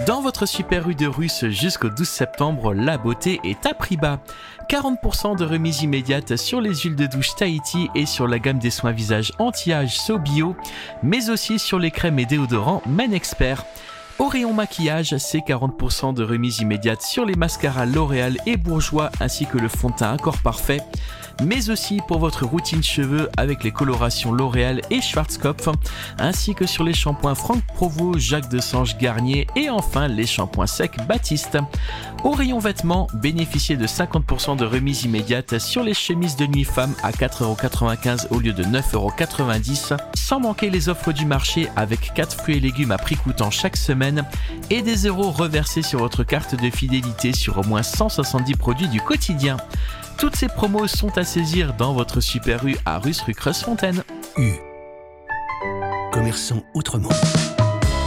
Dans votre Super U de Russe jusqu'au 12 septembre, la beauté est à prix bas. 40% de remise immédiate sur les huiles de douche Tahiti et sur la gamme des soins visage anti-âge So Bio, mais aussi sur les crèmes et déodorants Men Expert. Au rayon maquillage, c'est 40% de remise immédiate sur les mascaras L'Oréal et Bourjois ainsi que le fond de teint Accord Parfait, mais aussi pour votre routine cheveux avec les colorations L'Oréal et Schwarzkopf, ainsi que sur les shampoings Franck Provost, Jacques Desange Garnier et enfin les shampoings secs Baptiste. Au rayon vêtements, bénéficiez de 50% de remise immédiate sur les chemises de nuit femmes à 4,95€ au lieu de 9,90€, sans manquer les offres du marché avec 4 fruits et légumes à prix coûtant chaque semaine et des euros reversés sur votre carte de fidélité sur au moins 170 produits du quotidien. Toutes ces promos sont à saisir dans votre Super U à Russe rue Creuse-Fontaine. U. Commerçant autrement.